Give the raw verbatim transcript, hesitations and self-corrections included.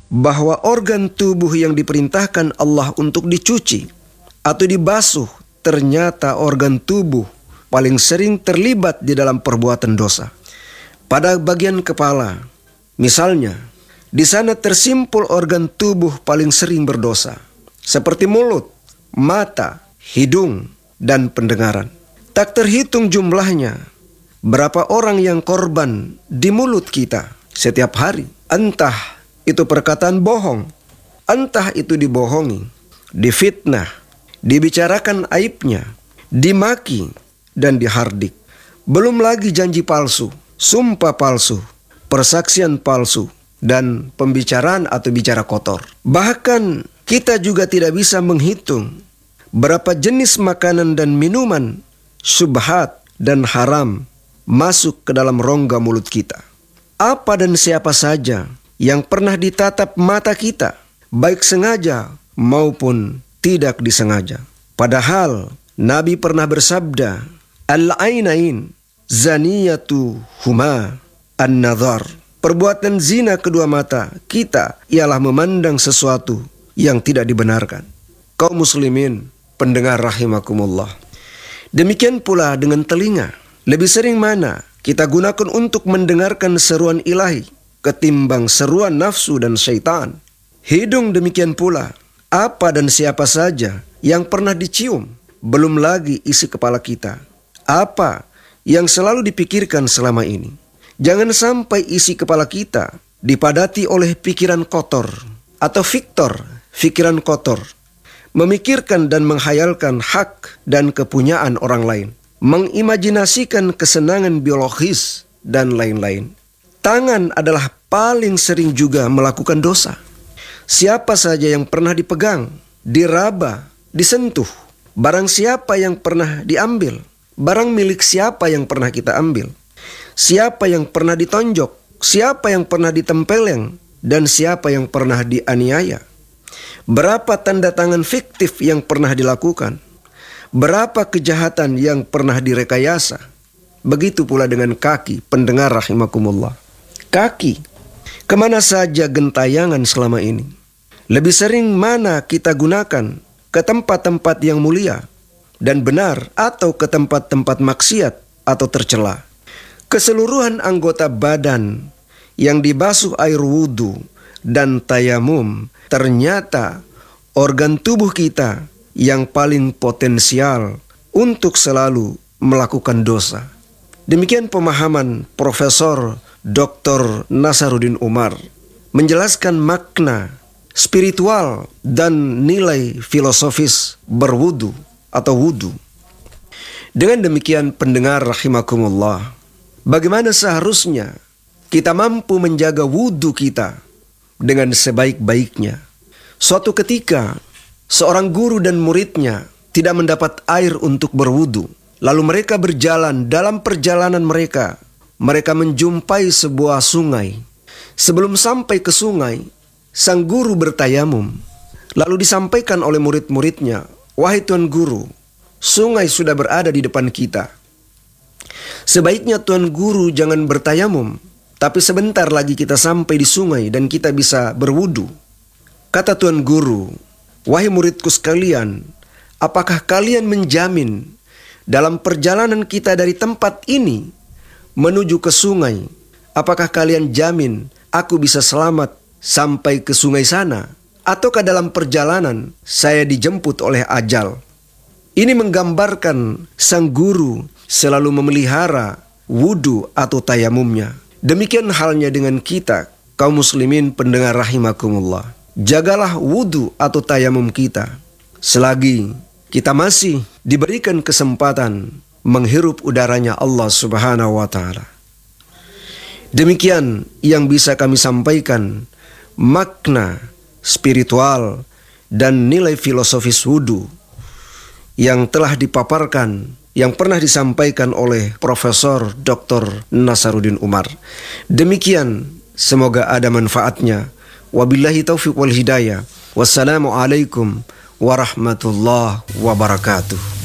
bahwa organ tubuh yang diperintahkan Allah untuk dicuci atau dibasuh, ternyata organ tubuh paling sering terlibat di dalam perbuatan dosa. Pada bagian kepala, misalnya, di sana tersimpul organ tubuh paling sering berdosa, seperti mulut, mata, hidung, dan pendengaran. Tak terhitung jumlahnya berapa orang yang korban di mulut kita setiap hari. Entah itu perkataan bohong, entah itu dibohongi, difitnah, dibicarakan aibnya, dimaki, dan dihardik. Belum lagi janji palsu, sumpah palsu, persaksian palsu, dan pembicaraan atau bicara kotor. Bahkan kita juga tidak bisa menghitung berapa jenis makanan dan minuman syubhat dan haram masuk ke dalam rongga mulut kita. Apa dan siapa saja yang pernah ditatap mata kita, baik sengaja maupun tidak disengaja. Padahal Nabi pernah bersabda, Al-ainain zaniyatu huma an-nadhar. Perbuatan zina kedua mata kita ialah memandang sesuatu yang tidak dibenarkan. Kaum muslimin, pendengar rahimakumullah. Demikian pula dengan telinga. Lebih sering mana kita gunakan untuk mendengarkan seruan ilahi ketimbang seruan nafsu dan syaitan. Hidung demikian pula. Apa dan siapa saja yang pernah dicium, belum lagi isi kepala kita. Apa yang selalu dipikirkan selama ini. Jangan sampai isi kepala kita dipadati oleh pikiran kotor atau fiktor, pikiran kotor. Memikirkan dan menghayalkan hak dan kepunyaan orang lain. Mengimajinasikan kesenangan biologis dan lain-lain. Tangan adalah paling sering juga melakukan dosa. Siapa saja yang pernah dipegang, diraba, disentuh, barang siapa yang pernah diambil, barang milik siapa yang pernah kita ambil, siapa yang pernah ditonjok, siapa yang pernah ditempeleng, dan siapa yang pernah dianiaya. Berapa tanda tangan fiktif yang pernah dilakukan, berapa kejahatan yang pernah direkayasa. Begitu pula dengan kaki, pendengar rahimakumullah. Kaki, kemana saja gentayangan selama ini? Lebih sering mana kita gunakan ke tempat-tempat yang mulia dan benar atau ke tempat-tempat maksiat atau tercela? Keseluruhan anggota badan yang dibasuh air wudhu dan tayamum ternyata organ tubuh kita yang paling potensial untuk selalu melakukan dosa. Demikian pemahaman Profesor Doktor Nasaruddin Umar menjelaskan makna spiritual dan nilai filosofis berwudu atau wudu. Dengan demikian pendengar rahimakumullah, bagaimana seharusnya kita mampu menjaga wudu kita dengan sebaik-baiknya. Suatu ketika seorang guru dan muridnya tidak mendapat air untuk berwudu. Lalu mereka berjalan. Dalam perjalanan mereka, mereka menjumpai sebuah sungai. Sebelum sampai ke sungai, sang guru bertayamum. Lalu disampaikan oleh murid-muridnya, "Wahai Tuan Guru, sungai sudah berada di depan kita. Sebaiknya Tuan Guru jangan bertayamum, tapi sebentar lagi kita sampai di sungai dan kita bisa berwudu." Kata Tuan Guru, "Wahai muridku sekalian, apakah kalian menjamin dalam perjalanan kita dari tempat ini menuju ke sungai, apakah kalian jamin aku bisa selamat sampai ke sungai sana? Ataukah dalam perjalanan saya dijemput oleh ajal?" Ini menggambarkan sang guru selalu memelihara wudu atau tayamumnya. Demikian halnya dengan kita, kaum muslimin pendengar rahimakumullah. Jagalah wudu atau tayamum kita selagi kita masih diberikan kesempatan menghirup udaranya Allah Subhanahu wa ta'ala. Demikian yang bisa kami sampaikan makna spiritual dan nilai filosofis wudu yang telah dipaparkan, yang pernah disampaikan oleh Profesor Doktor Nasaruddin Umar. Demikian, semoga ada manfaatnya. Wabillahi taufiq wal hidayah. Wassalamualaikum warahmatullahi wabarakatuh.